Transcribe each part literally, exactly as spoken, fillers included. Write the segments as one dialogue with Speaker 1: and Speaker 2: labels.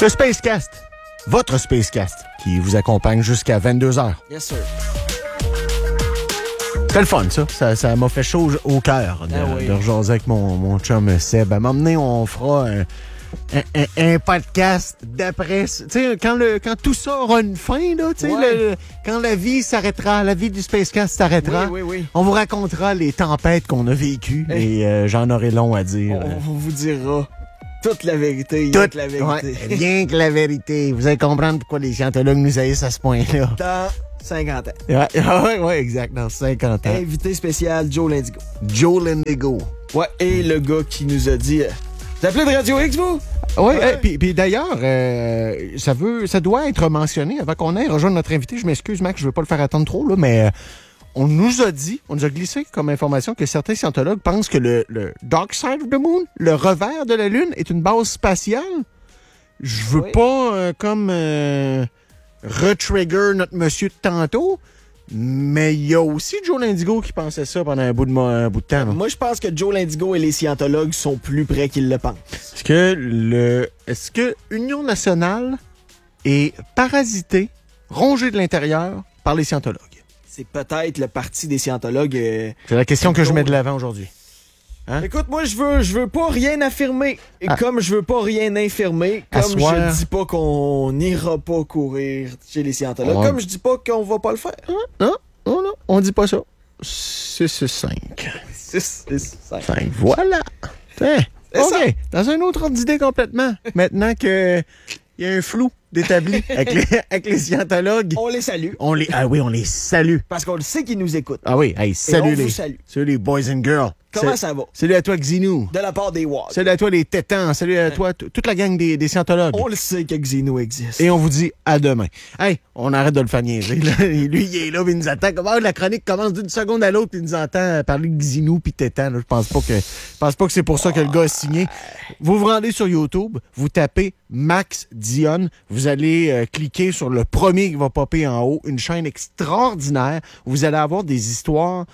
Speaker 1: Le Spacecast, votre Spacecast, qui vous accompagne jusqu'à vingt-deux heures.
Speaker 2: Yes, sir.
Speaker 1: C'est le fun, ça. Ça, ça m'a fait chaud au cœur de,
Speaker 2: ah oui.
Speaker 1: de rejaser avec mon, mon chum Seb. À m'emmener, on fera un, un, un, un podcast d'après... Tu sais, quand, le, quand tout ça aura une fin, là, tu sais,
Speaker 2: Ouais.
Speaker 1: le- quand la vie s'arrêtera, la vie du Spacecast s'arrêtera,
Speaker 2: Oui, oui, oui.
Speaker 1: on vous racontera les tempêtes qu'on a vécues
Speaker 2: Hey.
Speaker 1: et euh, j'en aurai long à dire.
Speaker 2: On, on vous dira toute la vérité.
Speaker 1: Toute
Speaker 2: la vérité.
Speaker 1: Ouais, rien que la vérité. Vous allez comprendre pourquoi les scientologues nous haïssent à ce point-là.
Speaker 2: Dans cinquante ans.
Speaker 1: Ouais, ouais, ouais, exact, dans cinquante ans.
Speaker 2: Invité spécial, Joe Lindigo.
Speaker 1: Joe Lindigo.
Speaker 2: Ouais, et le gars qui nous a dit... euh, Vous appelez de Radio X, vous?
Speaker 1: Oui,
Speaker 2: Ouais.
Speaker 1: puis puis d'ailleurs, euh, ça veut, ça doit être mentionné avant qu'on aille rejoindre notre invité. Je m'excuse, Max, je veux pas le faire attendre trop, là, mais euh, on nous a dit, on nous a glissé comme information que certains scientologues pensent que le, le Dark Side of the Moon, le revers de la Lune, est une base spatiale. Je veux
Speaker 2: Oui.
Speaker 1: pas euh, comme euh, retrigger notre monsieur de tantôt, mais il y a aussi Joe Lindigo qui pensait ça pendant un bout de, mo- un bout de temps. là.
Speaker 2: Moi, je pense que Joe Lindigo et les scientologues sont plus près qu'ils le pensent.
Speaker 1: Est-ce que le est-ce que Union nationale est parasitée, rongée de l'intérieur par les scientologues?
Speaker 2: C'est peut-être le parti des scientologues... euh,
Speaker 1: C'est la question que je mets de l'avant aujourd'hui. Hein?
Speaker 2: Écoute, moi, je veux, je veux pas rien affirmer. Et
Speaker 1: Ah.
Speaker 2: comme je veux pas rien infirmer,
Speaker 1: À
Speaker 2: comme
Speaker 1: soir.
Speaker 2: je dis pas qu'on n'ira pas courir chez les scientologues,
Speaker 1: Ouais.
Speaker 2: comme je dis pas qu'on va pas le faire.
Speaker 1: Non, non, non, on dit pas ça. six six cinq.
Speaker 2: six, six, cinq.
Speaker 1: cinq, voilà. Tiens,
Speaker 2: C'est
Speaker 1: OK,
Speaker 2: ça.
Speaker 1: dans un autre ordre d'idée complètement. Maintenant que il y a un flou d'établi avec les, avec les scientologues,
Speaker 2: On les salue,
Speaker 1: on les ah oui, on les salue.
Speaker 2: parce qu'on le sait qu'ils nous écoutent.
Speaker 1: Ah oui, hey,
Speaker 2: Et
Speaker 1: salut
Speaker 2: on
Speaker 1: les
Speaker 2: vous salue.
Speaker 1: salut les boys and girls.
Speaker 2: Comment
Speaker 1: Sa-
Speaker 2: ça va?
Speaker 1: Salut à toi Xinou.
Speaker 2: De la part des Walls.
Speaker 1: Salut à toi les tétans, salut à toi t- toute la gang des, des scientologues.
Speaker 2: On le sait que Xeno existe.
Speaker 1: Et on vous dit à demain. Hey, on arrête de le faire niaiser. Là. Lui, il est là, puis il nous attend. Comme, ah, la chronique commence d'une seconde à l'autre, puis il nous entend parler de Xinou puis Tétan. là. Je pense pas que je pense pas que c'est pour ça que le gars a signé. Vous vous rendez sur YouTube, vous tapez Max Dion, vous allez euh, cliquer sur le premier qui va popper en haut, une chaîne extraordinaire. Vous allez avoir des histoires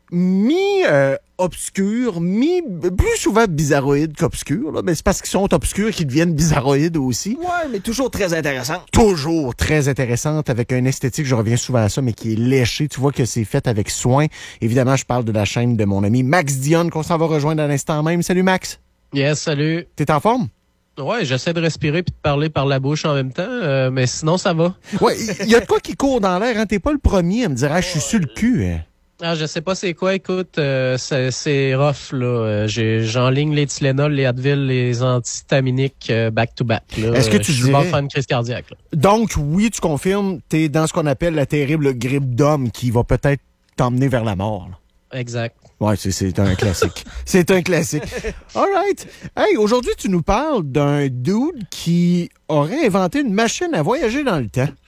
Speaker 1: mi-obscures, mi plus souvent bizarroïdes qu'obscures. Là. Mais c'est parce qu'ils sont obscurs qu'ils deviennent bizarroïdes aussi.
Speaker 2: Ouais, mais toujours très intéressant.
Speaker 1: Toujours très intéressante, avec un esthétique, je reviens souvent à ça, mais qui est léché. Tu vois que c'est fait avec soin. Évidemment, je parle de la chaîne de mon ami Max Dion, qu'on s'en va rejoindre à l'instant même. Salut Max,
Speaker 3: Yes, salut.
Speaker 1: t'es en forme?
Speaker 3: Ouais, j'essaie de respirer puis de parler par la bouche en même temps, euh, mais sinon ça va.
Speaker 1: Ouais, il y a de quoi qui court dans l'air, hein? T'es pas le premier à me dire, ah, je suis sur le cul. Hein.
Speaker 3: Ah, je sais pas c'est quoi, écoute, euh, c'est, c'est rough, là. Euh, j'ai, j'enligne les Tylenol, les Advil, les antihistaminiques euh, back-to-back, là.
Speaker 1: Est-ce que
Speaker 3: Euh,
Speaker 1: tu
Speaker 3: je suis mort
Speaker 1: dirais-
Speaker 3: de faire une crise cardiaque, là.
Speaker 1: Donc, oui, tu confirmes, t'es dans ce qu'on appelle la terrible grippe d'homme qui va peut-être t'emmener vers la mort. là.
Speaker 3: Exact.
Speaker 1: Ouais, c'est, c'est un classique. C'est un classique. All right. Hey, aujourd'hui, tu nous parles d'un dude qui aurait inventé une machine à voyager dans le temps.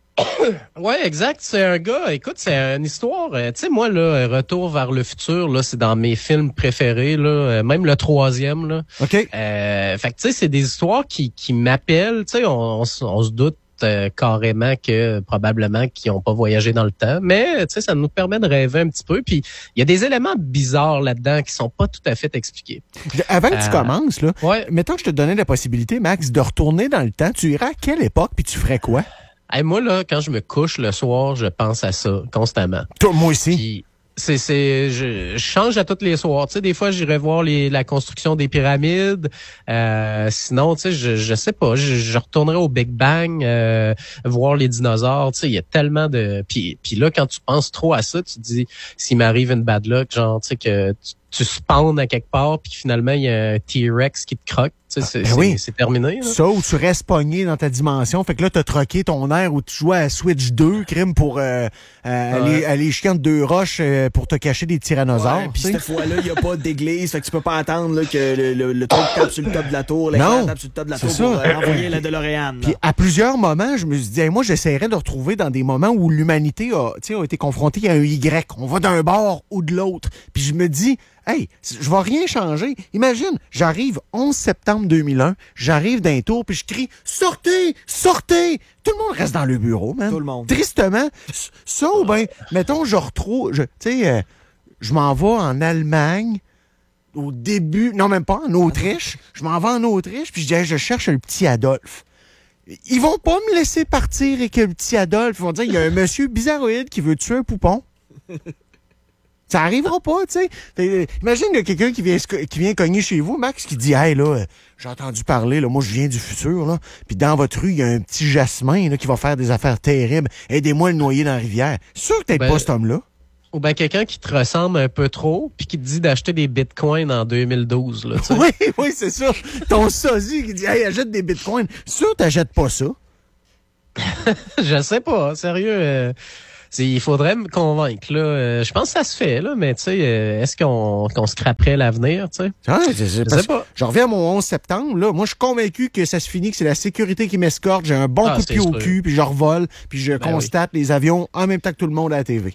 Speaker 3: Ouais, exact. C'est un gars, écoute, c'est une histoire. euh, tu sais, moi, là, euh, Retour vers le futur, là, c'est dans mes films préférés, là, euh, même le troisième, là.
Speaker 1: OK?
Speaker 3: Euh, fait que, tu sais, c'est des histoires qui, qui m'appellent. Tu sais, on, on, s- on se doute euh, carrément que probablement qu'ils n'ont pas voyagé dans le temps, mais tu sais, ça nous permet de rêver un petit peu. Puis il y a des éléments bizarres là-dedans qui sont pas tout à fait expliqués.
Speaker 1: Avant que tu
Speaker 3: Euh,
Speaker 1: commences, là,
Speaker 3: Ouais.
Speaker 1: mettons que je te donnais la possibilité, Max, de retourner dans le temps, tu irais à quelle époque puis tu ferais quoi?
Speaker 3: Hey, moi là, quand je me couche le soir, je pense à ça constamment.
Speaker 1: Toi, moi aussi.
Speaker 3: Puis c'est c'est je, je change à tous les soirs. Tu sais, des fois j'irai voir les la construction des pyramides. Euh, sinon, tu sais, je je sais pas, je, je retournerai au Big Bang, euh, voir les dinosaures. Tu sais, il y a tellement de. Puis puis là, quand tu penses trop à ça, tu te dis s'il m'arrive une bad luck, genre tu sais que tu, tu spawns à quelque part, puis finalement il y a un T-Rex qui te croque. Tu sais, c'est
Speaker 1: ben
Speaker 3: c'est-
Speaker 1: oui.
Speaker 3: c'est terminé. Là.
Speaker 1: Ça, où tu restes pogné dans ta dimension. Fait que là, t'as troqué ton air où tu jouais à Switch deux, crime, pour euh, euh, aller, aller chier entre deux roches euh, pour te cacher des tyrannosaures.
Speaker 2: Ouais, puis
Speaker 1: tu sais.
Speaker 2: cette fois-là, il n'y a pas d'église, fait que tu peux pas attendre là, que le, le, le truc tape sur le top de la tour, l'éclair
Speaker 1: Non,
Speaker 2: tape sur le top de la
Speaker 1: c'est
Speaker 2: tour
Speaker 1: ça.
Speaker 2: pour euh, envoyer la DeLorean. là.
Speaker 1: Puis à plusieurs moments, je me suis dit, hey, moi, j'essaierais de retrouver dans des moments où l'humanité a, tu sais, a été confrontée à un Y. On va d'un bord ou de l'autre. Puis je me dis, hey, je vais rien changer. Imagine, j'arrive onze septembre deux mille un, j'arrive d'un tour, puis je crie « Sortez! Sortez! » Tout le monde reste dans le bureau, man.
Speaker 2: Tout le monde.
Speaker 1: Tristement. Ça, ou bien, mettons, je retrouve... je- Tu sais, euh, je m'en vais en Allemagne au début... Non, même pas, en Autriche. Je m'en vais en Autriche, puis je dis hey, « Je cherche un petit Adolphe. » ils vont pas me laisser partir avec le petit Adolphe. Ils vont dire, il y a un monsieur bizarroïde qui veut tuer un poupon. Ça arrivera pas, tu sais. Fait, imagine, il y a quelqu'un qui vient, qui vient cogner chez vous, Max, qui dit, hey, là, j'ai entendu parler, là, moi, je viens du futur, là. Puis dans votre rue, il y a un petit Jasmin, là, qui va faire des affaires terribles. Aidez-moi à le noyer dans la rivière. Sûr que t'es ben, pas cet homme-là.
Speaker 3: Ou bien quelqu'un qui te ressemble un peu trop, puis qui te dit d'acheter des bitcoins en deux mille douze, là, tu sais.
Speaker 1: Oui, oui, c'est ça. Ton sosie qui dit, hey, achète des bitcoins. Sûr, t'achètes pas ça.
Speaker 3: Je sais pas, sérieux. Euh... Il faudrait me convaincre. Là. Euh, je pense que ça se fait, là, mais tu sais, euh, est-ce qu'on qu'on scraperait l'avenir? Tu sais?
Speaker 1: Ah, je sais pas. Je reviens à mon onze septembre. Là. Moi, je suis convaincu que ça se finit, que c'est la sécurité qui m'escorte. J'ai un bon ah, coup de pied au cul, puis je revole, puis je ben constate oui. les avions en même temps que tout le monde à la T V.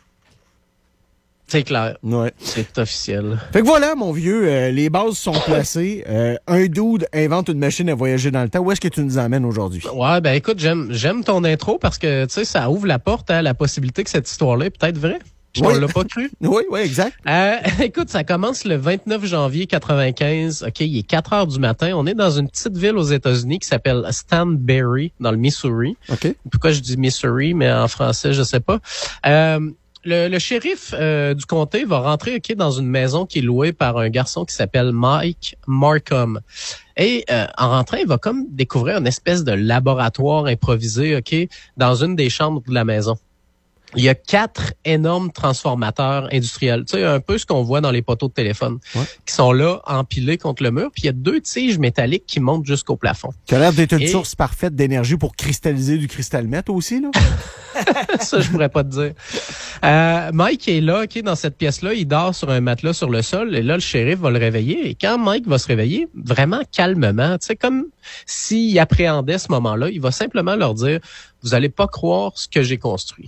Speaker 3: C'est clair.
Speaker 1: Ouais.
Speaker 3: C'est officiel.
Speaker 1: Fait que voilà, mon vieux, euh, les bases sont placées. Euh, un dude invente une machine à voyager dans le temps. Où est-ce que tu nous emmènes aujourd'hui?
Speaker 3: Ouais, ben écoute, j'aime j'aime ton intro parce que, tu sais, ça ouvre la porte à la possibilité que cette histoire-là est peut-être vraie. Je
Speaker 1: oui.
Speaker 3: ne l'ai pas cru.
Speaker 1: Oui, oui, exact.
Speaker 3: Euh, écoute, ça commence le vingt-neuf janvier quatre-vingt-quinze. OK, il est quatre heures du matin. On est dans une petite ville aux États-Unis qui s'appelle Stanberry, dans le Missouri.
Speaker 1: OK.
Speaker 3: Pourquoi je dis Missouri, mais en français, je sais pas. Euh, Le, le shérif euh, du comté va rentrer okay, dans une maison qui est louée par un garçon qui s'appelle Mike Markham. Et euh, en rentrant, il va comme découvrir une espèce de laboratoire improvisé ok, dans une des chambres de la maison. Il y a quatre énormes transformateurs industriels. Tu sais, un peu ce qu'on voit dans les poteaux de téléphone, ouais. qui sont là, empilés contre le mur. Puis il y a deux tiges métalliques qui montent jusqu'au plafond.
Speaker 1: Tu as l'air d'être une Et... source parfaite d'énergie pour cristalliser du cristalmètre aussi, là?
Speaker 3: Ça, je pourrais pas te dire. Euh, Mike est là, ok, dans cette pièce-là. Il dort sur un matelas sur le sol. Et là, le shérif va le réveiller. Et quand Mike va se réveiller, vraiment calmement, tu sais, comme s'il appréhendait ce moment-là, il va simplement leur dire, vous allez pas croire ce que j'ai construit.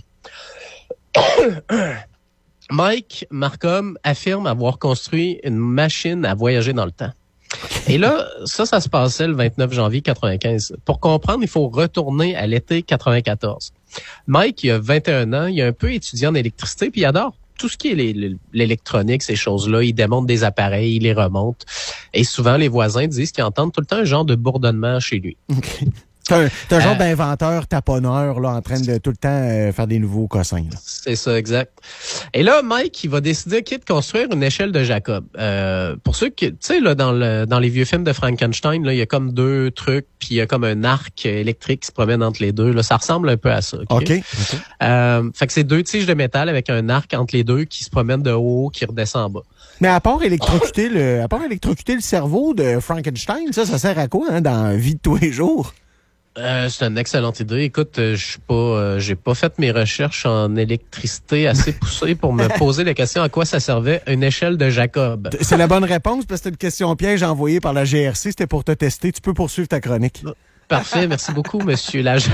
Speaker 3: Mike Markham affirme avoir construit une machine à voyager dans le temps. Et là, ça, ça se passait le vingt-neuf janvier quatre-vingt-quinze. Pour comprendre, il faut retourner à l'été quatre-vingt-quatorze. Mike, il a vingt et un ans, il est un peu étudiant en électricité, puis il adore tout ce qui est l'électronique, ces choses-là. Il démonte des appareils, il les remonte. Et souvent, les voisins disent qu'ils entendent tout le temps un genre de bourdonnement chez lui.
Speaker 1: Okay. T'es un, t'es un genre euh, d'inventeur taponneur là, en train de tout le temps euh, faire des nouveaux cossins. Là.
Speaker 3: C'est ça, exact. Et là, Mike, il va décider okay, de construire une échelle de Jacob. Euh, pour ceux qui, tu sais, là, dans le dans les vieux films de Frankenstein, là, il y a comme deux trucs, puis il y a comme un arc électrique qui se promène entre les deux. Là, ça ressemble un peu à ça. OK. okay. okay. Euh, fait que c'est deux tiges de métal avec un arc entre les deux qui se promènent de haut, qui redescend en bas.
Speaker 1: Mais à part électrocuter le, à part électrocuter le cerveau de Frankenstein, ça, ça sert à quoi hein, dans la vie de tous les jours?
Speaker 3: Euh, c'est une excellente idée. Écoute, euh, je suis pas, euh, j'ai pas fait mes recherches en électricité assez poussées pour me poser la question à quoi ça servait une échelle de Jacob.
Speaker 1: C'est la bonne réponse parce que c'était une question piège envoyée par la G R C. C'était pour te tester. Tu peux poursuivre ta chronique.
Speaker 3: Parfait, merci beaucoup, monsieur l'agent.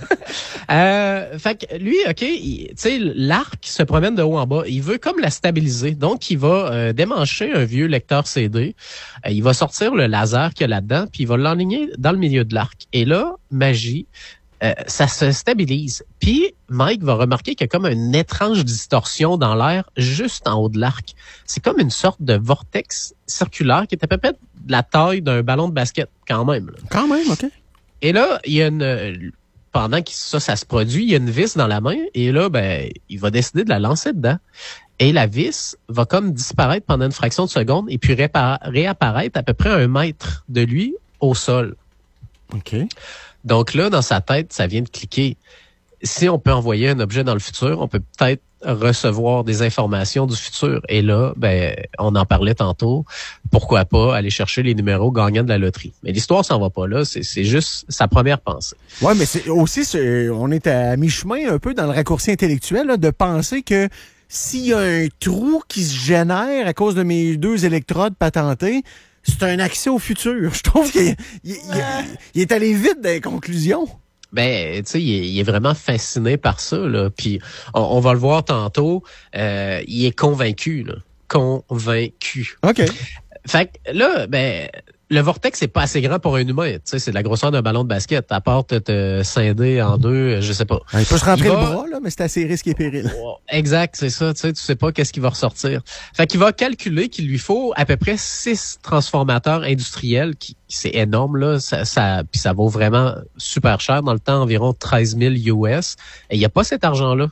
Speaker 3: euh, fait que lui, OK, tu sais, l'arc se promène de haut en bas. Il veut comme la stabiliser. Donc, il va euh, démancher un vieux lecteur C D. Euh, il va sortir le laser qu'il y a là-dedans, puis il va l'enligner dans le milieu de l'arc. Et là, magie, euh, ça se stabilise. Puis, Mike va remarquer qu'il y a comme une étrange distorsion dans l'air juste en haut de l'arc. C'est comme une sorte de vortex circulaire qui est à peu près de la taille d'un ballon de basket, quand même. Là.
Speaker 1: Quand même, OK.
Speaker 3: Et là, il y a une, pendant que ça, ça se produit, il y a une vis dans la main et là, ben, il va décider de la lancer dedans. Et la vis va comme disparaître pendant une fraction de seconde et puis répa- réapparaître à peu près à un mètre de lui au sol.
Speaker 1: OK.
Speaker 3: Donc là, dans sa tête, ça vient de cliquer. Si on peut envoyer un objet dans le futur, on peut peut-être recevoir des informations du futur. Et là, ben, on en parlait tantôt. Pourquoi pas aller chercher les numéros gagnants de la loterie? Mais l'histoire s'en va pas là. C'est, c'est juste sa première pensée.
Speaker 1: Ouais, mais c'est aussi, c'est, on est à mi-chemin un peu dans le raccourci intellectuel là, de penser que s'il y a un trou qui se génère à cause de mes deux électrodes patentées, c'est un accès au futur. Je trouve qu'il il, il, il est allé vite dans les conclusions.
Speaker 3: Ben, tu sais, il, il est vraiment fasciné par ça, là. Puis, on, on va le voir tantôt. Euh, il est convaincu, là. Convaincu.
Speaker 1: OK.
Speaker 3: Fait que là, ben, le vortex, c'est pas assez grand pour un humain. Tu sais, c'est de la grosseur d'un ballon de basket. À part te, te scinder en deux, je sais pas.
Speaker 1: Il peut se rentrer
Speaker 3: Il
Speaker 1: le
Speaker 3: va...
Speaker 1: bras, là, mais c'est assez risque et péril.
Speaker 3: Exact, c'est ça. Tu sais, tu sais pas qu'est-ce qui va ressortir. Fait qu'il va calculer qu'il lui faut à peu près six transformateurs industriels, qui c'est énorme, là. Ça, ça, puis ça vaut vraiment super cher. Dans le temps, environ treize mille U S. Et il n'y a pas cet argent-là.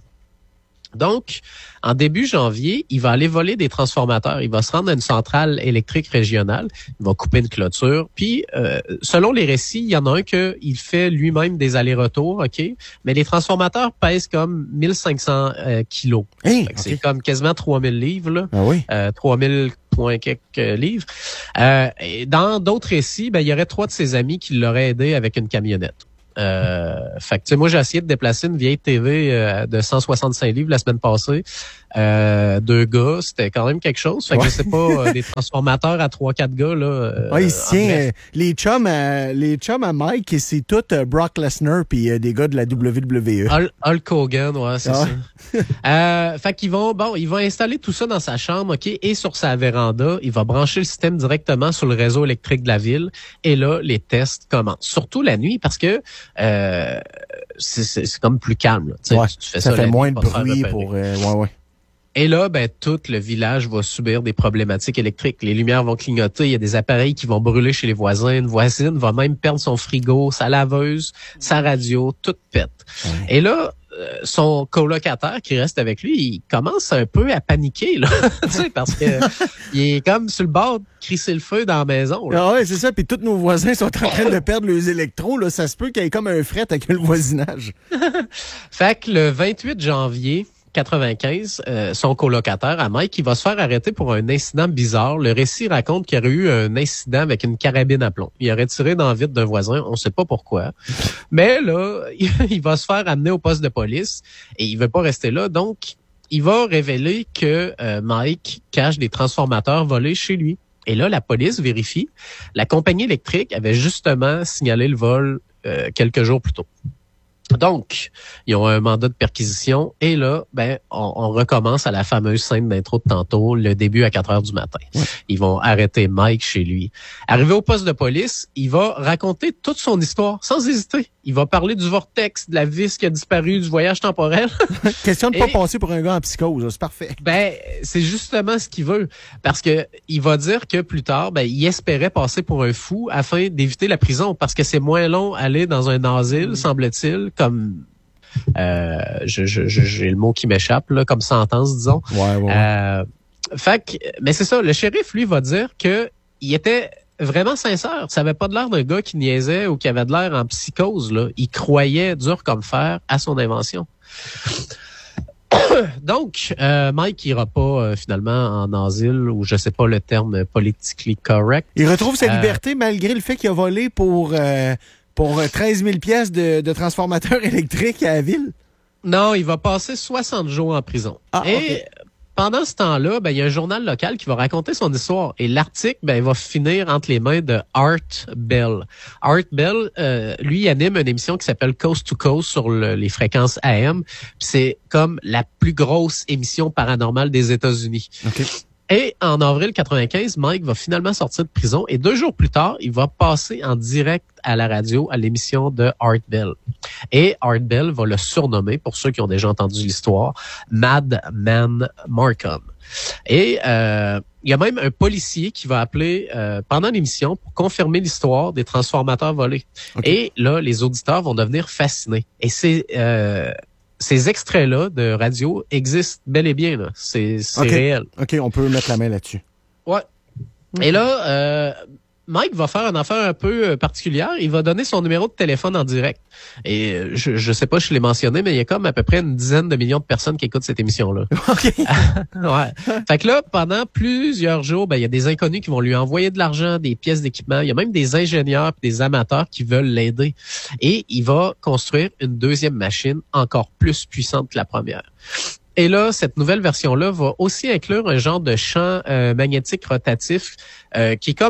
Speaker 3: Donc, en début janvier, il va aller voler des transformateurs. Il va se rendre à une centrale électrique régionale. Il va couper une clôture. Puis, euh, selon les récits, il y en a un que il fait lui-même des allers-retours, OK? Mais les transformateurs pèsent comme mille cinq cents euh, kilos.
Speaker 1: Hey, okay.
Speaker 3: C'est comme quasiment trois mille livres, là.
Speaker 1: Ah oui?
Speaker 3: Euh, trois mille point quelques livres. Euh, et dans d'autres récits, ben, il y aurait trois de ses amis qui l'auraient aidé avec une camionnette. Euh, fait que tu sais, moi j'ai essayé de déplacer une vieille T V euh, de cent soixante-cinq livres la semaine passée. Euh, deux gars, c'était quand même quelque chose. Fait que
Speaker 1: ouais.
Speaker 3: je sais pas, euh, des transformateurs à trois, quatre gars, là. Euh,
Speaker 1: ouais, il se tient, euh, les chums à, les chums à Mike, c'est tout euh, Brock Lesnar puis euh, des gars de la W W E.
Speaker 3: Hulk, Hulk Hogan, ouais, c'est
Speaker 1: ah.
Speaker 3: ça. euh, fait qu'ils vont, bon, ils vont installer tout ça dans sa chambre, OK, et sur sa véranda, il va brancher le système directement sur le réseau électrique de la ville. Et là, les tests commencent. Surtout la nuit, parce que euh, c'est, c'est, c'est comme plus calme, là.
Speaker 1: Ouais,
Speaker 3: tu fais
Speaker 1: ça,
Speaker 3: ça
Speaker 1: fait
Speaker 3: nuit,
Speaker 1: moins de bruit pour, euh, ouais, ouais.
Speaker 3: Et là, ben, tout le village va subir des problématiques électriques. Les lumières vont clignoter, il y a des appareils qui vont brûler chez les voisins. Une voisine va même perdre son frigo, sa laveuse, sa radio, tout pète. Ouais. Et là, son colocataire qui reste avec lui, il commence un peu à paniquer, là. Tu sais, parce que il est comme sur le bord de crisser le feu dans la maison, là.
Speaker 1: Ah ouais, c'est ça. Puis tous nos voisins sont en train de perdre leurs électros, là. Ça se peut qu'il y ait comme un fret avec le voisinage.
Speaker 3: Fait que le vingt-huit janvier quatre-vingt-quinze, euh, son colocataire, à Mike, il va se faire arrêter pour un incident bizarre. Le récit raconte qu'il y aurait eu un incident avec une carabine à plomb. Il aurait tiré dans le vide d'un voisin, on ne sait pas pourquoi. Mais là, il va se faire amener au poste de police et il veut pas rester là. Donc, il va révéler que euh, Mike cache des transformateurs volés chez lui. Et là, la police vérifie. La compagnie électrique avait justement signalé le vol euh, quelques jours plus tôt. Donc, ils ont un mandat de perquisition et là, ben, on, on recommence à la fameuse scène d'intro de tantôt, le début à quatre heures du matin. Ouais. Ils vont arrêter Mike chez lui. Arrivé au poste de police, il va raconter toute son histoire sans hésiter. Il va parler du vortex, de la vis qui a disparu, du voyage temporel.
Speaker 1: Question de ne pas passer pour un gars en psychose, c'est parfait.
Speaker 3: Ben, c'est justement ce qu'il veut. Parce que il va dire que plus tard, ben, il espérait passer pour un fou afin d'éviter la prison. Parce que c'est moins long aller dans un asile, mmh. semble-t-il, comme euh, je, je, je, j'ai le mot qui m'échappe, là, comme sentence, disons.
Speaker 1: Ouais, ouais.
Speaker 3: Euh, fait que, mais c'est ça, le shérif, lui, va dire que il était vraiment sincère. Ça avait pas de l'air d'un gars qui niaisait ou qui avait de l'air en psychose, là. Il croyait dur comme fer à son invention. Donc, euh, Mike ira pas euh, finalement en asile, ou je sais pas le terme politically correct.
Speaker 1: Il retrouve sa
Speaker 3: euh,
Speaker 1: liberté malgré le fait qu'il a volé pour euh, pour treize mille pièces de, de transformateurs électriques à la ville.
Speaker 3: Non, il va passer soixante jours en prison.
Speaker 1: Ah,
Speaker 3: Et
Speaker 1: okay.
Speaker 3: Pendant ce temps-là, ben, il y a un journal local qui va raconter son histoire. Et l'article, ben, va finir entre les mains de Art Bell. Art Bell, euh, lui, anime une émission qui s'appelle Coast to Coast sur le, les fréquences A M. Puis c'est comme la plus grosse émission paranormale des États-Unis.
Speaker 1: Okay.
Speaker 3: Et en avril quatre-vingt-quinze, Mike va finalement sortir de prison et deux jours plus tard, il va passer en direct à la radio à l'émission de Art Bell. Et Art Bell va le surnommer, pour ceux qui ont déjà entendu l'histoire, Madman Marcum. Et euh, il y a même un policier qui va appeler euh, pendant l'émission pour confirmer l'histoire des transformateurs volés. Okay. Et là, les auditeurs vont devenir fascinés. Et c'est... Euh, Ces extraits-là de radio existent bel et bien, là. C'est, c'est
Speaker 1: okay.
Speaker 3: réel.
Speaker 1: OK, on peut mettre la main là-dessus.
Speaker 3: Ouais. Okay. Et là, euh, Mike va faire une affaire un peu particulière. Il va donner son numéro de téléphone en direct. Et je, je sais pas si je l'ai mentionné, mais il y a comme à peu près une dizaine de millions de personnes qui écoutent cette émission-là.
Speaker 1: OK.
Speaker 3: Ouais. Fait que là, pendant plusieurs jours, ben, il y a des inconnus qui vont lui envoyer de l'argent, des pièces d'équipement. Il y a même des ingénieurs et des amateurs qui veulent l'aider. Et il va construire une deuxième machine encore plus puissante que la première. Et là, cette nouvelle version-là va aussi inclure un genre de champ euh, magnétique rotatif euh, qui est comme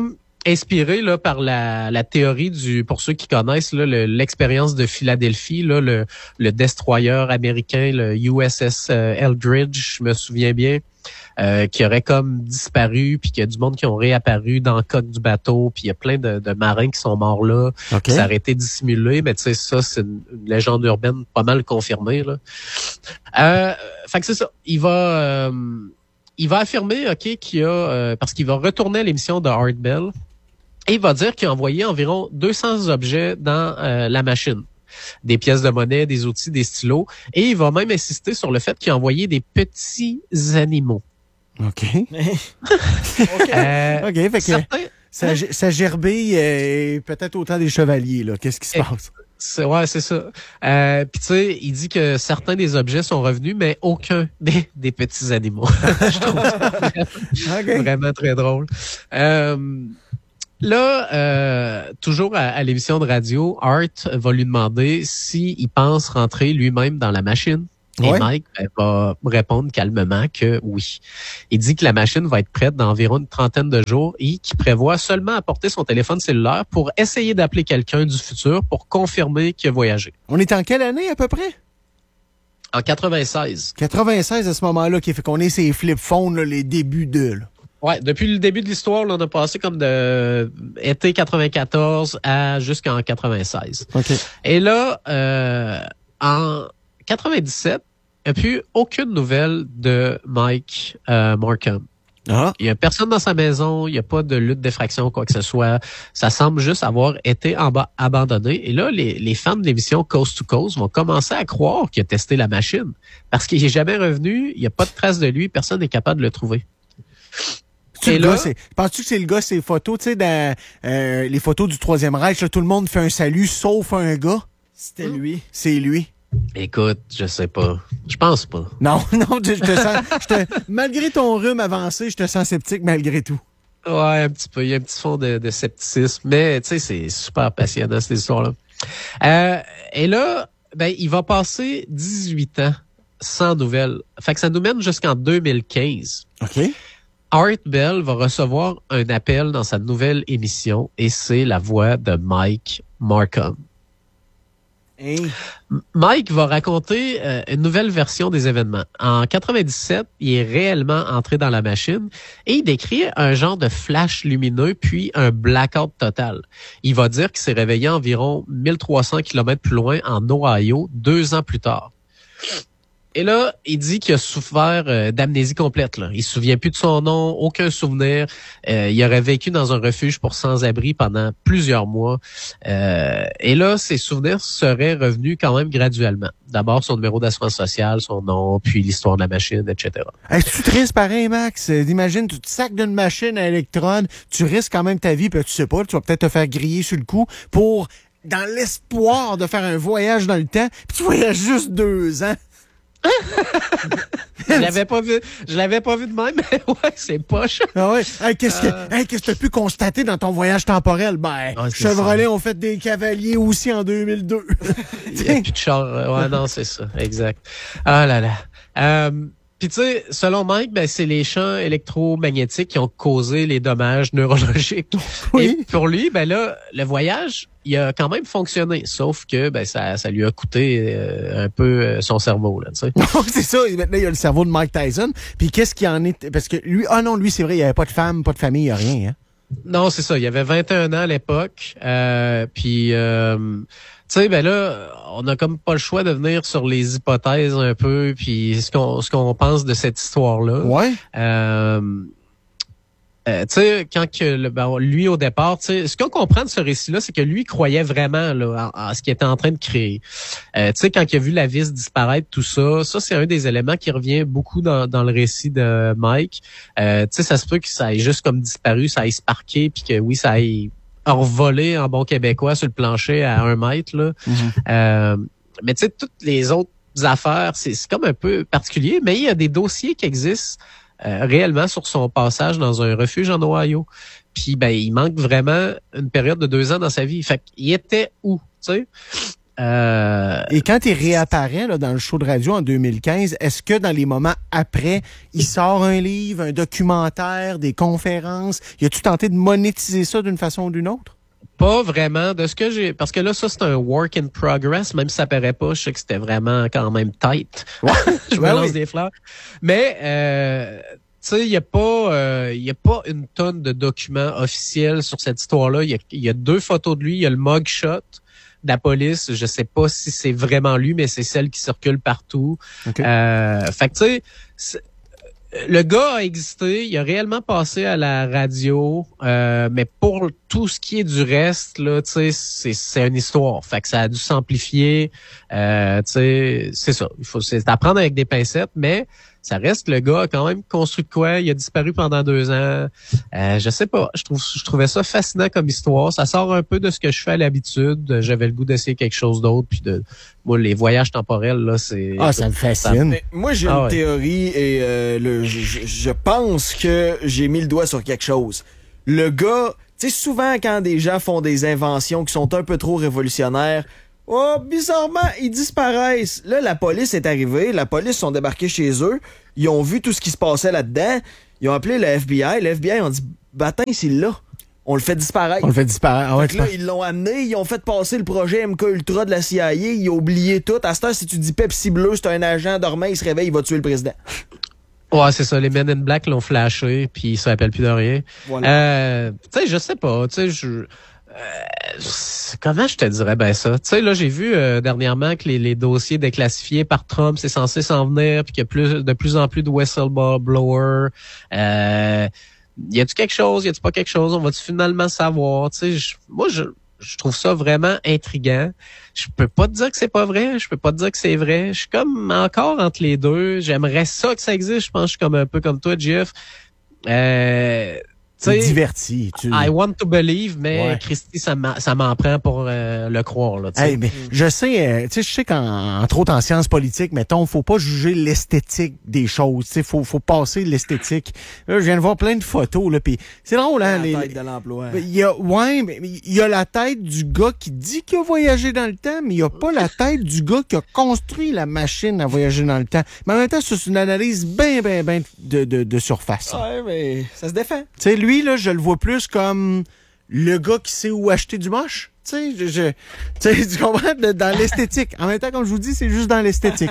Speaker 3: inspiré là par la, la théorie du, pour ceux qui connaissent là, le, l'expérience de Philadelphie, là, le, le destroyer américain, le U S S euh, Eldridge, je me souviens bien, euh, qui aurait comme disparu, puis qu'il y a du monde qui ont réapparu dans le coque du bateau, puis il y a plein de, de marins qui sont morts là.
Speaker 1: Okay.
Speaker 3: Ça aurait été dissimulé, mais tu sais, ça, c'est une, une légende urbaine pas mal confirmée, là. Euh, fait que c'est ça. Il va, euh, il va affirmer, OK, qu'il y a, euh, parce qu'il va retourner à l'émission de Art Bell, et il va dire qu'il a envoyé environ deux cents objets dans euh, la machine. Des pièces de monnaie, des outils, des stylos. Et il va même insister sur le fait qu'il a envoyé des petits animaux.
Speaker 1: OK.
Speaker 2: OK.
Speaker 3: Euh,
Speaker 1: OK, fait que
Speaker 3: certains,
Speaker 1: ça, ça gerbille euh, peut-être autant des chevaliers, là. Qu'est-ce qui se
Speaker 3: Eh,
Speaker 1: passe?
Speaker 3: c'est, ouais, c'est ça. Euh, Puis tu sais, il dit que certains des objets sont revenus, mais aucun des, des petits animaux. Je trouve ça vraiment,
Speaker 1: OK.
Speaker 3: vraiment très drôle. Euh, Là, euh, toujours à, à l'émission de radio, Art va lui demander s'il pense rentrer lui-même dans la machine. Et
Speaker 1: Ouais.
Speaker 3: Mike ben, va répondre calmement que oui. Il dit que la machine va être prête dans environ une trentaine de jours et qu'il prévoit seulement apporter son téléphone cellulaire pour essayer d'appeler quelqu'un du futur pour confirmer qu'il a voyagé.
Speaker 1: On est en quelle année à peu près?
Speaker 3: En quatre-vingt-seize.
Speaker 1: quatre-vingt-seize à ce moment-là, qui fait qu'on est ces flip phones, là, les débuts d'eux. Là.
Speaker 3: Ouais, depuis le début de l'histoire, là, on a passé comme de été quatre-vingt-quatorze à jusqu'en quatre-vingt-seize.
Speaker 1: OK.
Speaker 3: Et là, euh, en quatre-vingt-dix-sept, il n'y a plus aucune nouvelle de Mike euh, Markham.
Speaker 1: Ah.
Speaker 3: Il n'y a personne dans sa maison, il n'y a pas de lutte d'effraction, quoi que ce soit. Ça semble juste avoir été en bas abandonné. Et là, les, les fans de l'émission Coast to Coast vont commencer à croire qu'il a testé la machine. Parce qu'il n'est jamais revenu, il n'y a pas de trace de lui, personne n'est capable de le trouver.
Speaker 1: C'est
Speaker 3: Et
Speaker 1: le
Speaker 3: là,
Speaker 1: gars, c'est, penses-tu que c'est le gars, ces photos, tu sais, dans euh, les photos du Troisième Reich, là, tout le monde fait un salut, sauf un gars?
Speaker 2: C'était lui.
Speaker 1: C'est lui.
Speaker 3: écoute, je sais pas. Je pense pas.
Speaker 1: Non, non, je te sens, je te, malgré ton rhume avancé, je te sens sceptique malgré tout.
Speaker 3: Ouais, un petit peu. Il y a un petit fond de, de scepticisme. Mais, tu sais, c'est super passionnant, cette histoire-là. Euh, et là, ben, il va passer dix-huit ans sans nouvelles. Fait que ça nous mène jusqu'en deux mille quinze.
Speaker 1: OK.
Speaker 3: Art Bell va recevoir un appel dans sa nouvelle émission et c'est la voix de Mike Markham.
Speaker 1: Hey.
Speaker 3: M- Mike va raconter euh, une nouvelle version des événements. En quatre-vingt-dix-sept, il est réellement entré dans la machine et il décrit un genre de flash lumineux puis un blackout total. Il va dire qu'il s'est réveillé environ mille trois cents kilomètres plus loin en Ohio deux ans plus tard. Et là, il dit qu'il a souffert euh, d'amnésie complète. Là. Il se souvient plus de son nom, aucun souvenir. Euh, il aurait vécu dans un refuge pour sans-abri pendant plusieurs mois. Euh, et là, ses souvenirs seraient revenus quand même graduellement. D'abord, son numéro d'assurance sociale, son nom, puis l'histoire de la machine, et cetera.
Speaker 1: Est-ce que tu triste pareil, Max? Euh, Imagine, tu te sacs d'une machine à électrons, tu risques quand même ta vie, puis tu sais pas, tu vas peut-être te faire griller sur le coup pour, dans l'espoir de faire un voyage dans le temps, puis tu voyages juste deux ans.
Speaker 3: Je l'avais pas vu, je l'avais pas vu de même, mais ouais, c'est poche.
Speaker 1: Ah ouais. Hey, qu'est-ce
Speaker 3: Euh.
Speaker 1: que, hey, qu'est-ce que tu as pu constater dans ton voyage temporel? Ben,
Speaker 3: Ah, c'est
Speaker 1: Chevrolet
Speaker 3: ça.
Speaker 1: ont fait des cavaliers aussi en deux mille deux.
Speaker 3: Il y a plus de char. Ouais, non, c'est ça, exact. Ah là là. Euh, Puis tu sais, selon Mike, ben c'est les champs électromagnétiques qui ont causé les dommages neurologiques.
Speaker 1: Oui.
Speaker 3: Et pour lui, ben là, le voyage, il a quand même fonctionné, sauf que ben ça, ça lui a coûté euh, un peu euh, son cerveau là, tu sais.
Speaker 1: Non, c'est ça. Et maintenant, il y a le cerveau de Mike Tyson. Puis qu'est-ce qu'il en est? Parce que lui, ah non, lui, c'est vrai, il n'y avait pas de femme, pas de famille, il n'y a rien, hein?
Speaker 3: Non, c'est ça. Il avait vingt et un ans à l'époque. Euh, puis, euh, tu sais, ben là, on n'a comme pas le choix de venir sur les hypothèses un peu, puis ce qu'on ce qu'on pense de cette histoire-là.
Speaker 1: Ouais.
Speaker 3: Euh, euh, tu sais, quand que le, ben, lui au départ, tu sais, ce qu'on comprend de ce récit-là, c'est que lui croyait vraiment là, en, en ce qu'il était en train de créer. Euh, tu sais, quand il a vu la vis disparaître, tout ça, ça c'est un des éléments qui revient beaucoup dans, dans le récit de Mike. Euh, tu sais, ça se peut que ça ait juste comme disparu, ça ait sparké, puis que oui, ça ait envolé en bon québécois sur le plancher à un mètre là.
Speaker 1: Mm-hmm.
Speaker 3: Euh, mais tu sais, toutes les autres affaires, c'est, c'est comme un peu particulier, mais il y a des dossiers qui existent euh, réellement sur son passage dans un refuge en Ohio. Puis ben, il manque vraiment une période de deux ans dans sa vie. Fait qu'il était où, tu sais? Euh,
Speaker 1: Et quand il réapparaît là, dans le show de radio en deux mille quinze, est-ce que dans les moments après, il sort un livre, un documentaire, des conférences? Y a-tu tenté de monétiser ça d'une façon ou d'une autre?
Speaker 3: Pas vraiment. De ce que j'ai. Parce que là, ça, c'est un work in progress, même si ça paraît pas, je sais que c'était vraiment quand même tight.
Speaker 1: Ouais.
Speaker 3: je me
Speaker 1: Ouais,
Speaker 3: lance
Speaker 1: oui.
Speaker 3: des fleurs. Mais euh, tu sais, il n'y a pas euh, il y a pas une tonne de documents officiels sur cette histoire-là. Il y a, il y a deux photos de lui, il y a le mugshot de la police. Je sais pas si c'est vraiment lui, mais c'est celle qui circule partout.
Speaker 1: Okay.
Speaker 3: Euh, fait que tu sais, le gars a existé, il a réellement passé à la radio, euh, mais pour tout ce qui est du reste, là, tu sais, c'est, c'est une histoire. Fait que ça a dû s'amplifier. Euh, tu sais, c'est ça. Il faut c'est apprendre avec des pincettes, mais ça reste, le gars a quand même construit de quoi. Il a disparu pendant deux ans. Euh, je sais pas. Je trouve, je trouvais ça fascinant comme histoire. Ça sort un peu de ce que je fais à l'habitude. J'avais le goût d'essayer quelque chose d'autre. Puis de, moi, les voyages temporels, là, c'est.
Speaker 1: Ah, ça me fascine.
Speaker 2: Mais moi, j'ai
Speaker 3: Ah
Speaker 2: une
Speaker 3: ouais.
Speaker 2: théorie et euh, le, je, je- je pense que j'ai mis le doigt sur quelque chose. Le gars, tu sais, souvent quand des gens font des inventions qui sont un peu trop révolutionnaires, oh, bizarrement, ils disparaissent. Là, la police est arrivée, la police sont débarqués chez eux, ils ont vu tout ce qui se passait là-dedans, ils ont appelé le F B I, le F B I ont dit, Batin, c'est là. On le fait disparaître.
Speaker 1: On le fait disparaître. Ah ouais,
Speaker 2: Fait que là, ils l'ont amené, ils ont fait passer le projet M K Ultra de la C I A, ils ont oublié tout. À cette heure, si tu dis Pepsi Bleu, c'est un agent dormant, il se réveille, il va tuer le président.
Speaker 3: Ouais, c'est ça. Les Men in Black l'ont flashé, puis ils se rappellent plus de rien.
Speaker 2: Voilà.
Speaker 3: Euh, tu sais, je sais pas. Tu sais, je. euh, c'est- comment je te dirais ben ça? Tu sais, là, j'ai vu euh, dernièrement que les, les dossiers déclassifiés par Trump, c'est censé s'en venir, puis qu'il y a plus, de plus en plus de whistleblowers. Euh, y a-tu quelque chose? Y a-tu pas quelque chose? On va-tu finalement savoir? Tu sais, je- moi, je, je trouve ça vraiment intriguant. Je peux pas te dire que c'est pas vrai. Je peux pas te dire que c'est vrai. Je suis comme encore entre les deux. J'aimerais ça que ça existe. Je pense que je suis comme un peu comme toi, Jeff. Euh, tu
Speaker 1: Tu es
Speaker 3: sais,
Speaker 1: diverti. Tu...
Speaker 3: I want to believe, mais
Speaker 1: Ouais.
Speaker 3: Christy, ça m'en, ça m'en prend pour euh, le croire. Là, tu sais.
Speaker 1: Hey, mais je sais, euh, tu sais, je sais qu'en entre autres en sciences politiques, mettons, faut pas juger l'esthétique des choses. Tu sais, faut, faut passer l'esthétique. Là, je viens de voir plein de photos là, puis c'est drôle, hein.
Speaker 2: La
Speaker 1: les-
Speaker 2: tête de l'emploi.
Speaker 1: il y a, ouais, mais il y a la tête du gars qui dit qu'il a voyagé dans le temps, mais il y a pas la tête du gars qui a construit la machine à voyager dans le temps. Mais en même temps, c'est une analyse bien, bien, bien de, de, de surface.
Speaker 2: Ouais, mais ça se défend.
Speaker 1: Tu sais, lui, là, je le vois plus comme le gars qui sait où acheter du moche. Tu sais, je, je, tu sais, tu comprends? De- dans l'esthétique. En même temps, comme je vous dis, c'est juste dans l'esthétique.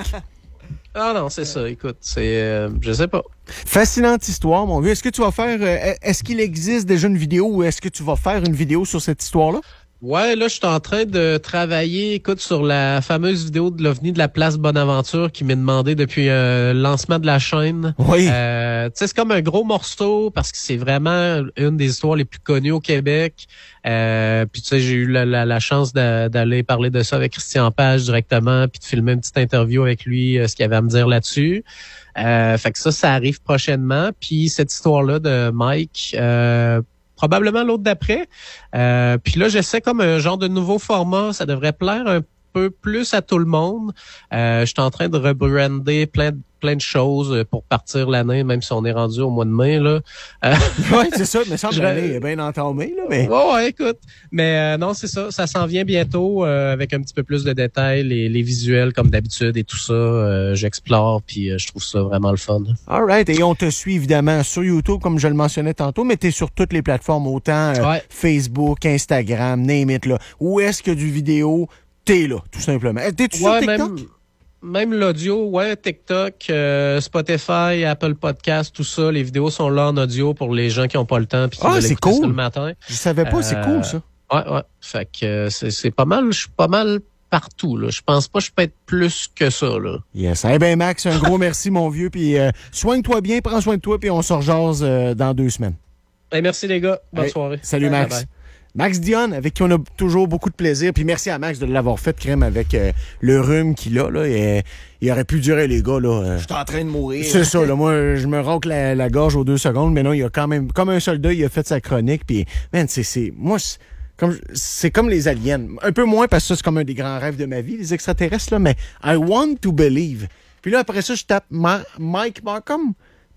Speaker 3: Ah non, c'est ça. Écoute, c'est, euh, je sais pas.
Speaker 1: Fascinante histoire, mon vieux. Est-ce que tu vas faire, euh, est-ce qu'il existe déjà une vidéo ou est-ce que tu vas faire une vidéo sur cette histoire-là?
Speaker 3: Ouais, là, je suis en train de travailler, écoute, sur la fameuse vidéo de l'OVNI de la place Bonaventure qui m'est demandé depuis euh, le lancement de la chaîne.
Speaker 1: Oui.
Speaker 3: Euh, tu sais, c'est comme un gros morceau parce que c'est vraiment une des histoires les plus connues au Québec. Euh, puis tu sais, j'ai eu la, la, la chance d'a- d'aller parler de ça avec Christian Page directement, puis de filmer une petite interview avec lui, euh, ce qu'il avait à me dire là-dessus. Euh, fait que ça, ça arrive prochainement. Puis cette histoire-là de Mike, euh, probablement l'autre d'après. Euh, puis là, j'essaie comme un genre de nouveau format. Ça devrait plaire un peu plus à tout le monde. Euh, je suis en train de rebrander plein de plein de choses pour partir l'année, même si on est rendu au mois de mai, là. Euh,
Speaker 1: Oui, c'est ça. Mais ça me
Speaker 3: Je-
Speaker 1: semble est bien entamé, là, mais.
Speaker 3: ouais, ouais, écoute. Mais euh, non, c'est ça. Ça s'en vient bientôt euh, avec un petit peu plus de détails, les, les visuels comme d'habitude et tout ça. Euh, j'explore, puis euh, je trouve ça vraiment le fun.
Speaker 1: All right. Et on te suit évidemment sur YouTube, comme je le mentionnais tantôt, mais tu es sur toutes les plateformes, autant euh,
Speaker 3: Ouais.
Speaker 1: Facebook, Instagram, name it, là. Où est-ce que du vidéo, t'es là, tout simplement. Eh, T'es-tu sur
Speaker 3: Ouais,
Speaker 1: TikTok?
Speaker 3: même, même l'audio, ouais, TikTok, euh, Spotify, Apple Podcast, tout ça. Les vidéos sont là en audio pour les gens qui n'ont pas le temps puis qui
Speaker 1: Ah,
Speaker 3: veulent
Speaker 1: c'est
Speaker 3: écouter ça
Speaker 1: cool.
Speaker 3: le matin.
Speaker 1: Je savais pas, c'est
Speaker 3: Euh,
Speaker 1: cool, ça.
Speaker 3: Ouais, ouais. Fait que euh, c'est, c'est pas mal, je suis pas mal partout, là. Je pense pas que je peux être plus que ça, là.
Speaker 1: Yes. Eh bien, Max, un gros merci, mon vieux, puis euh, soigne-toi bien, prends soin de toi, puis on se rejase euh, dans deux semaines.
Speaker 3: Hey, merci les gars. Bonne
Speaker 1: Hey,
Speaker 3: soirée.
Speaker 1: Salut,
Speaker 3: Bye,
Speaker 1: Max.
Speaker 3: bye.
Speaker 1: Max Dion, avec qui on a toujours beaucoup de plaisir. Puis merci à Max de l'avoir fait, crème, avec euh, le rhume qu'il a. Là, et, euh, il aurait pu durer, les gars. Là, euh,
Speaker 2: Je suis en train de mourir.
Speaker 1: c'est ça. Là, moi, je me racle la, la gorge aux deux secondes. Mais non, il a quand même, comme un soldat, il a fait sa chronique. Puis, man, c'est, c'est, moi, c'est comme, c'est comme les aliens. Un peu moins parce que ça, c'est comme un des grands rêves de ma vie, les extraterrestres. Là, mais I want to believe. Puis là, après ça, je tape Ma- Mike Markham. Puis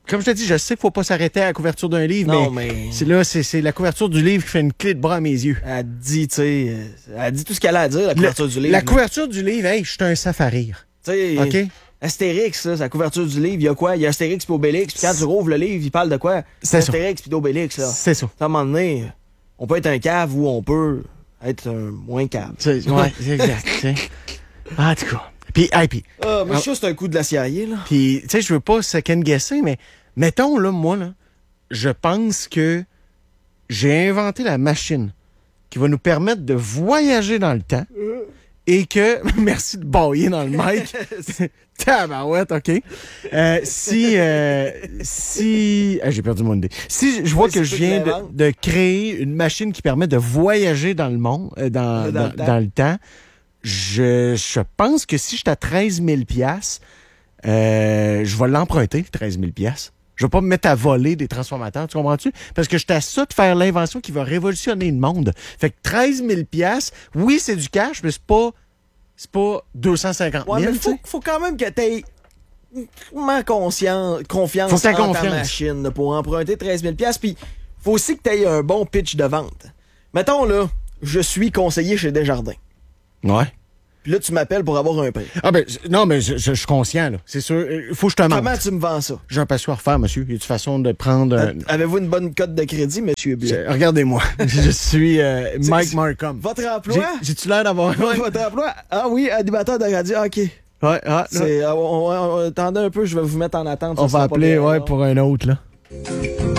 Speaker 1: comme je te dis, je sais qu'il faut pas s'arrêter à la couverture d'un livre,
Speaker 2: Non,
Speaker 1: mais,
Speaker 2: mais...
Speaker 1: c'est là, c'est, c'est la couverture du livre qui fait une clé de bras à mes yeux.
Speaker 2: Elle dit, tu sais, euh, elle dit tout ce qu'elle a à dire, la couverture
Speaker 1: Le-
Speaker 2: du livre.
Speaker 1: La
Speaker 2: là.
Speaker 1: couverture du livre, hey, je suis un safarir.
Speaker 2: Tu sais,
Speaker 1: OK?
Speaker 2: Astérix, là, c'est la couverture du livre, il y a quoi? Il y a Astérix puis Obélix, puis quand tu rouvres le livre, il parle de quoi?
Speaker 1: C'est ça.
Speaker 2: Astérix puis d'Obélix, là.
Speaker 1: C'est ça.
Speaker 2: À un moment donné, on peut être un cave ou on peut être un moins cave.
Speaker 1: C'est- ouais, c'est exact. tu sais. Ah, en tout cas. Puis, hey, puis,
Speaker 2: Ah, mais je suis sûr que c'est un coup de l'acier, là.
Speaker 1: puis, tu sais, je veux pas second-guesser, mais mettons, là, moi, là, je pense que j'ai inventé la machine qui va nous permettre de voyager dans le temps et que... Merci de bailler dans le mic. Tabarouette, OK. Euh, si... euh, si... ah, j'ai perdu mon idée. Si je vois
Speaker 2: Oui,
Speaker 1: que
Speaker 2: c'est
Speaker 1: je
Speaker 2: toi qui
Speaker 1: viens de,
Speaker 2: l'inventes.
Speaker 1: de créer une machine qui permet de voyager dans le monde, euh, dans,
Speaker 2: Dans
Speaker 1: dans,
Speaker 2: le temps.
Speaker 1: dans le temps, je, je pense que si je suis à treize mille piastres, euh, je vais l'emprunter, treize mille piastres. Je vais pas me mettre à voler des transformateurs, tu comprends-tu? Parce que je suis à ça de faire l'invention qui va révolutionner le monde. Fait que treize mille piastres, oui, c'est du cash, mais c'est pas, c'est pas deux cent cinquante
Speaker 2: Ouais,
Speaker 1: mille,
Speaker 2: mais
Speaker 1: tu sais.
Speaker 2: faut, faut quand même que t'aies vraiment conscient, confiance
Speaker 1: Faut que t'aies
Speaker 2: en ta
Speaker 1: confiance.
Speaker 2: machine là, pour emprunter treize mille piastres. Puis faut aussi que t'aies un bon pitch de vente. Mettons, là, je suis conseiller chez Desjardins.
Speaker 1: Ouais.
Speaker 2: Puis là, tu m'appelles pour avoir un prix.
Speaker 1: Ah ben, je- non, mais je, je- je suis conscient, là. C'est sûr. Il faut que je te mente.
Speaker 2: Comment tu me vends ça?
Speaker 1: J'ai un patio à refaire, monsieur. Y a une façon de prendre... un-
Speaker 2: Avez-vous une bonne cote de crédit, monsieur Blais?
Speaker 1: Je- Regardez-moi. je suis euh, Mike
Speaker 2: c'est-
Speaker 1: Markham.
Speaker 2: Votre
Speaker 1: J'ai-
Speaker 2: emploi?
Speaker 1: J'ai-tu l'air d'avoir... Ouais,
Speaker 2: Votre emploi? Ah oui, animateur de radio, ok.
Speaker 1: ouais, ah, là,
Speaker 2: C'est, ah, on, on- on- attendez un peu, je vais vous mettre en attente.
Speaker 1: on
Speaker 2: ça
Speaker 1: va
Speaker 2: sera pas
Speaker 1: appeler
Speaker 2: bien
Speaker 1: ouais,
Speaker 2: long.
Speaker 1: pour un autre, là.